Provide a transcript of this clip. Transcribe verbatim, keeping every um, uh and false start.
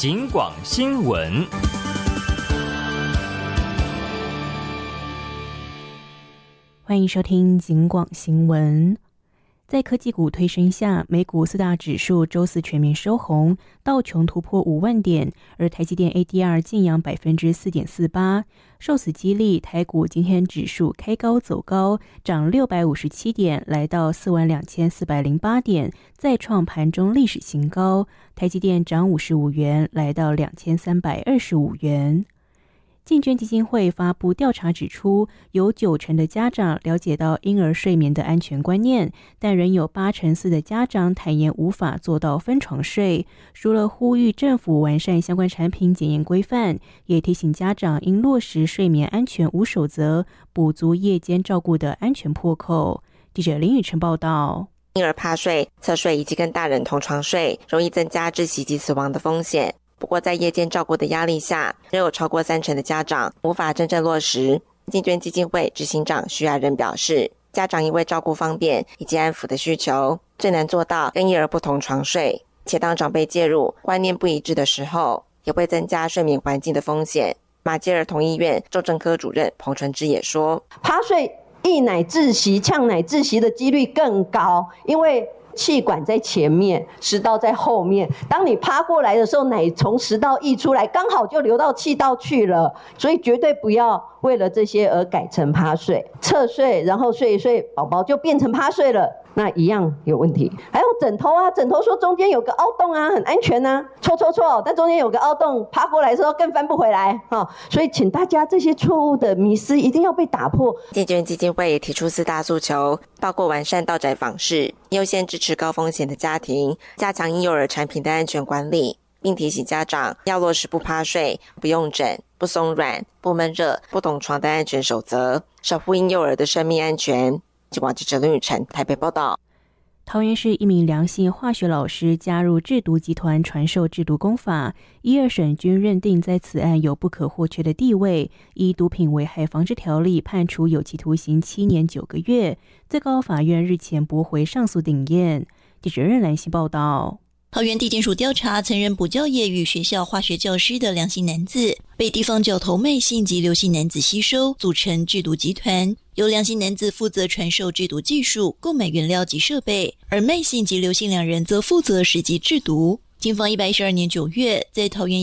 警广新闻。 欢迎收听警广新闻。在科技股推升下，美股四大指数周四全面收红，道琼突破五万点，而台积电 A D R 净扬 百分之四点四八。 受此激励，台股今天指数开高走高，涨六百五十七点，来到四万两千四百零八点，再创盘中历史新高。台积电涨五十五元，来到两千三百二十五元。进捐基金会发布调查指出，有九成的家长了解到婴儿睡眠的安全观念，但仍有八成四的家长坦言无法做到分床睡。除了呼吁政府完善相关产品检验规范，也提醒家长应落实睡眠安全五守则，补足夜间照顾的安全破口。记者林宇晨报道。 婴儿趴睡、侧睡以及跟大人同床睡，容易增加窒息及死亡的风险。不过在夜间照顾的压力下，仍有超过三成的家长无法真正落实。进捐基金会执行长徐亚仁表示，家长因为照顾方便以及安抚的需求，最难做到跟婴儿不同床睡，且当长辈介入观念不一致的时候，也会增加睡眠环境的风险。马偕儿童医院重症科主任彭纯之也说， 趴睡溢奶窒息、呛奶窒息的几率更高，因为气管在前面，食道在后面，当你趴过来的时候，奶从食道溢出来，刚好就流到气道去了，所以绝对不要为了这些而改成趴睡。侧睡然后睡一睡，宝宝就变成趴睡了，那一样有问题。还有枕头啊，枕头说中间有个凹洞啊，很安全啊，错错错，但中间有个凹洞，趴过来的时候更翻不回来、哦、所以请大家这些错误的迷思一定要被打破。 进捐基金会也提出四大诉求，包括完善到宅访视，优先支持高风险的家庭，加强婴幼儿产品的安全管理，并提醒家长要落实不趴睡、不用枕、不松软、不闷热、不同床的安全守则，守护婴幼儿的生命安全。警广记者林宇晨台北报道。 桃园市一名梁姓化学老师加入制毒集团传授制毒工法，一二审均认定在此案有不可或缺的地位，依毒品危害防治条例判处有期徒刑七年九个月。最高法院日前驳回上诉顶验。记者任兰希报道。 桃园地检署调查，曾任补教业与学校化学教师的梁姓男子，被地方角头麦姓及刘姓男子吸收，组成制毒集团。由梁姓男子负责传授制毒技术、购买原料及设备，而麦姓及刘姓两人则负责实际制毒。警方一百一十二年九月，在桃园